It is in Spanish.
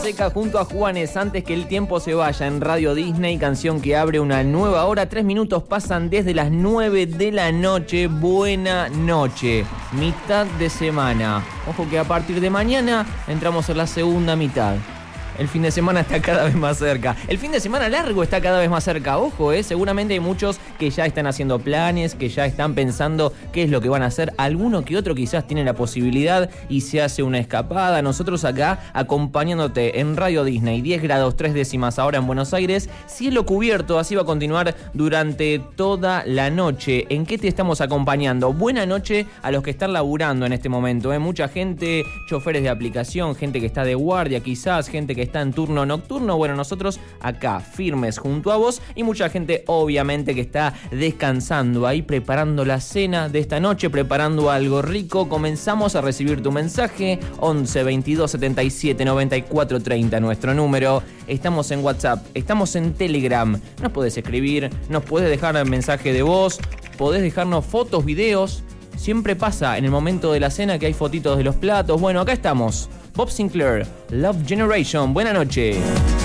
Fonseca junto a Juanes, Antes que el tiempo se vaya, en Radio Disney, canción que abre una nueva hora. 3 minutos pasan desde las 9 de la noche. Buena noche, mitad de semana. Ojo que a partir de mañana entramos en la segunda mitad. El fin de semana está cada vez más cerca. El fin de semana largo está cada vez más cerca. Ojo, seguramente hay muchos que ya están haciendo planes, que ya están pensando qué es lo que van a hacer. Alguno que otro quizás tiene la posibilidad y se hace una escapada. Nosotros acá acompañándote en Radio Disney. 10 grados 3 décimas ahora en Buenos Aires. Cielo cubierto, así va a continuar durante toda la noche. ¿En qué te estamos acompañando? Buena noche a los que están laburando en este momento. Mucha gente, choferes de aplicación, gente que está de guardia quizás, gente que está en turno nocturno. Bueno, nosotros acá firmes junto a vos y mucha gente obviamente que está descansando ahí, preparando la cena de esta noche, preparando algo rico. Comenzamos a recibir tu mensaje 11 22 77 94 30, nuestro número. Estamos en WhatsApp, estamos en Telegram. Nos podés escribir, nos podés dejar el mensaje de voz, podés dejarnos fotos, videos. Siempre pasa en el momento de la cena que hay fotitos de los platos. Bueno, acá estamos. Bob Sinclair, Love Generation. Buena noche.